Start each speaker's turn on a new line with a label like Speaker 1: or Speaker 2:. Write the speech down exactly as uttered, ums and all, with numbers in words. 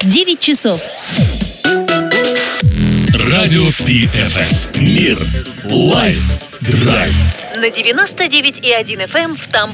Speaker 1: девять часов.
Speaker 2: Радио Пи Эф Эм. Мир. Лайф. Драйв.
Speaker 1: На девяносто девять и один эф эм в Тамбове.